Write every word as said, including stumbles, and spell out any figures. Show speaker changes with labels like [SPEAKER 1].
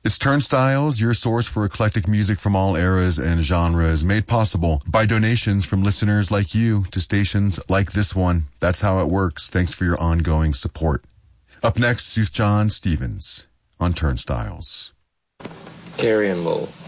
[SPEAKER 1] It's Turnstiles, your source for eclectic music from all eras and genres, made possible by donations from listeners like you to stations like this one. That's how it works. Thanks for your ongoing support. Up next, Sooth John Stevens on Turnstiles.
[SPEAKER 2] Carrion Bowl.